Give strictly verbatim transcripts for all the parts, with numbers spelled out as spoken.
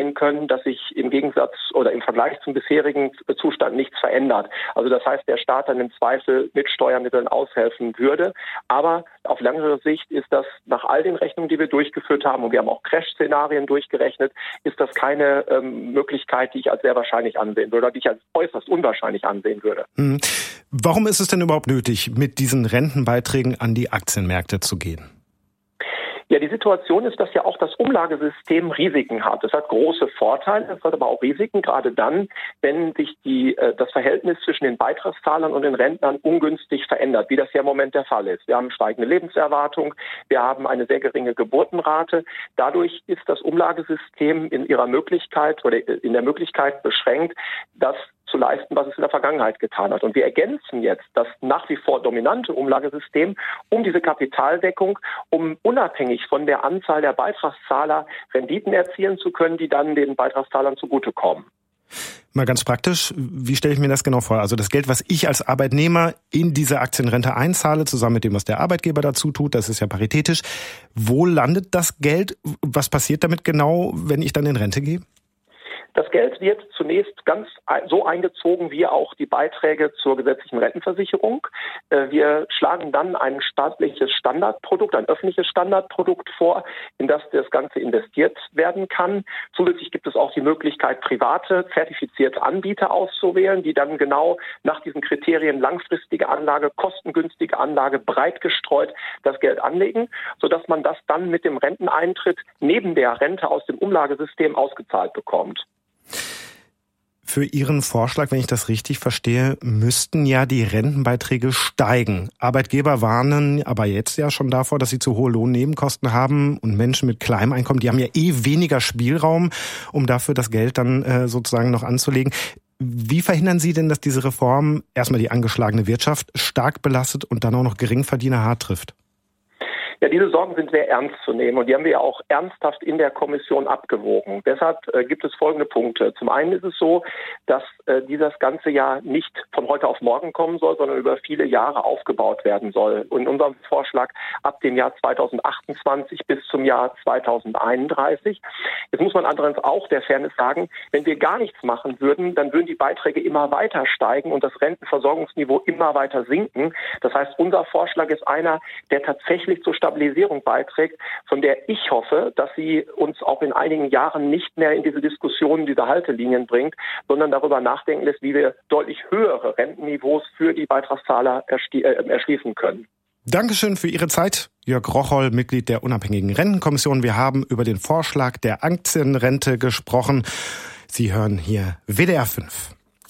sehen können, dass sich im Gegensatz oder im Vergleich zum bisherigen Zustand nichts verändert. Also das heißt, der Staat dann im Zweifel mit Steuermitteln aushelfen würde. Aber auf längere Sicht ist das nach all den Rechnungen, die wir durchgeführt haben, und wir haben auch Crash-Szenarien durchgerechnet, ist das keine ähm, Möglichkeit, die ich als sehr wahrscheinlich ansehen würde oder die ich als äußerst unwahrscheinlich ansehen würde. Hm. Warum ist es denn überhaupt nötig, mit diesen Rentenbeiträgen an die Aktienmärkte zu gehen? Ja, die Situation ist, dass ja auch das Umlagesystem Risiken hat. Es hat große Vorteile, es hat aber auch Risiken, gerade dann, wenn sich die, das Verhältnis zwischen den Beitragszahlern und den Rentnern ungünstig verändert, wie das ja im Moment der Fall ist. Wir haben steigende Lebenserwartung, wir haben eine sehr geringe Geburtenrate. Dadurch ist das Umlagesystem in ihrer Möglichkeit oder in der Möglichkeit beschränkt, dass zu leisten, was es in der Vergangenheit getan hat. Und wir ergänzen jetzt das nach wie vor dominante Umlagesystem um diese Kapitaldeckung, um unabhängig von der Anzahl der Beitragszahler Renditen erzielen zu können, die dann den Beitragszahlern zugutekommen. Mal ganz praktisch, wie stelle ich mir das genau vor? Also das Geld, was ich als Arbeitnehmer in diese Aktienrente einzahle, zusammen mit dem, was der Arbeitgeber dazu tut, das ist ja paritätisch. Wo landet das Geld? Was passiert damit genau, wenn ich dann in Rente gehe? Das Geld wird zunächst ganz so eingezogen wie auch die Beiträge zur gesetzlichen Rentenversicherung. Wir schlagen dann ein staatliches Standardprodukt, ein öffentliches Standardprodukt vor, in das das Ganze investiert werden kann. Zusätzlich gibt es auch die Möglichkeit, private, zertifizierte Anbieter auszuwählen, die dann genau nach diesen Kriterien langfristige Anlage, kostengünstige Anlage, breit gestreut das Geld anlegen, sodass man das dann mit dem Renteneintritt neben der Rente aus dem Umlagesystem ausgezahlt bekommt. Für Ihren Vorschlag, wenn ich das richtig verstehe, müssten ja die Rentenbeiträge steigen. Arbeitgeber warnen aber jetzt ja schon davor, dass sie zu hohe Lohnnebenkosten haben, und Menschen mit kleinem Einkommen, die haben ja eh weniger Spielraum, um dafür das Geld dann äh, sozusagen noch anzulegen. Wie verhindern Sie denn, dass diese Reform erstmal die angeschlagene Wirtschaft stark belastet und dann auch noch Geringverdiener hart trifft? Ja, diese Sorgen sind sehr ernst zu nehmen, und die haben wir ja auch ernsthaft in der Kommission abgewogen. Deshalb äh, gibt es folgende Punkte. Zum einen ist es so, dass äh, dieses ganze Jahr nicht von heute auf morgen kommen soll, sondern über viele Jahre aufgebaut werden soll. Und in unserem Vorschlag ab dem Jahr zweitausendachtundzwanzig bis zum Jahr zweitausendeinunddreißig. Jetzt muss man andererseits auch der Fairness sagen, wenn wir gar nichts machen würden, dann würden die Beiträge immer weiter steigen und das Rentenversorgungsniveau immer weiter sinken. Das heißt, unser Vorschlag ist einer, der tatsächlich zur Stabilisierung beiträgt, von der ich hoffe, dass sie uns auch in einigen Jahren nicht mehr in diese Diskussionen, diese Haltelinien bringt, sondern darüber nachdenken lässt, wie wir deutlich höhere Rentenniveaus für die Beitragszahler erschließen können. Dankeschön für Ihre Zeit. Jörg Rocholl, Mitglied der Unabhängigen Rentenkommission. Wir haben über den Vorschlag der Aktienrente gesprochen. Sie hören hier W D R fünf.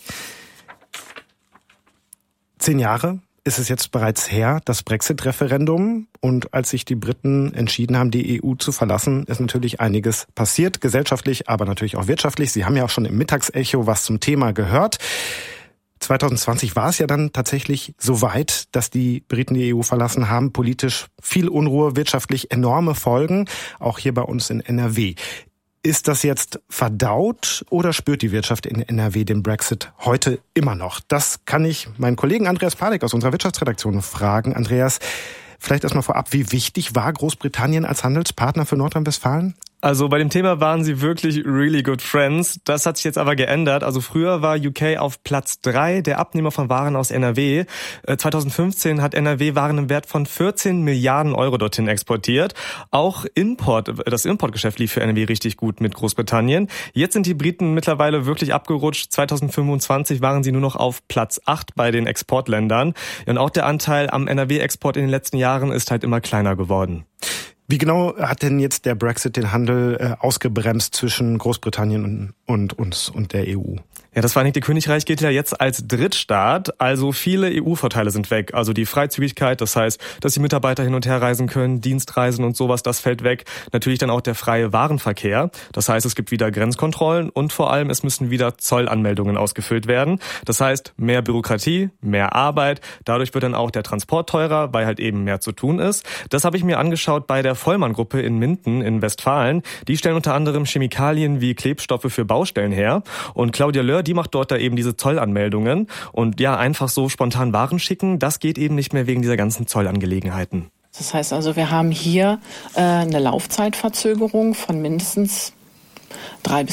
Zehn Jahre ist es jetzt bereits her, das Brexit-Referendum. Und als sich die Briten entschieden haben, die E U zu verlassen, ist natürlich einiges passiert, gesellschaftlich, aber natürlich auch wirtschaftlich. Sie haben ja auch schon im Mittagsecho was zum Thema gehört. zwanzig zwanzig war es ja dann tatsächlich so weit, dass die Briten die E U verlassen haben. Politisch viel Unruhe, wirtschaftlich enorme Folgen, auch hier bei uns in N R W. Ist das jetzt verdaut oder spürt die Wirtschaft in N R W den Brexit heute immer noch? Das kann ich meinen Kollegen Andreas Palik aus unserer Wirtschaftsredaktion fragen. Andreas, vielleicht erstmal vorab, wie wichtig war Großbritannien als Handelspartner für Nordrhein-Westfalen? Also bei dem Thema waren sie wirklich really good friends. Das hat sich jetzt aber geändert. Also früher war U K auf Platz drei der Abnehmer von Waren aus N R W. zwanzig fünfzehn hat N R W Waren im Wert von vierzehn Milliarden Euro dorthin exportiert. Auch Import, das Importgeschäft lief für N R W richtig gut mit Großbritannien. Jetzt sind die Briten mittlerweile wirklich abgerutscht. zwanzig fünfundzwanzig waren sie nur noch auf Platz acht bei den Exportländern. Und auch der Anteil am N R W-Export in den letzten Jahren ist halt immer kleiner geworden. Wie genau hat denn jetzt der Brexit den Handel äh, ausgebremst zwischen Großbritannien und, und uns und der E U? Ja, das Vereinigte Königreich gilt ja jetzt als Drittstaat, also viele E U-Vorteile sind weg. Also die Freizügigkeit, das heißt, dass die Mitarbeiter hin und her reisen können, Dienstreisen und sowas, das fällt weg. Natürlich dann auch der freie Warenverkehr. Das heißt, es gibt wieder Grenzkontrollen und vor allem, es müssen wieder Zollanmeldungen ausgefüllt werden. Das heißt, mehr Bürokratie, mehr Arbeit. Dadurch wird dann auch der Transport teurer, weil halt eben mehr zu tun ist. Das habe ich mir angeschaut bei der Vollmann-Gruppe in Minden in Westfalen. Die stellen unter anderem Chemikalien wie Klebstoffe für Baustellen her. Und Claudia Löhr, die macht dort da eben diese Zollanmeldungen. Und ja, einfach so spontan Waren schicken, das geht eben nicht mehr wegen dieser ganzen Zollangelegenheiten. Das heißt also, wir haben hier äh, eine Laufzeitverzögerung von mindestens drei bis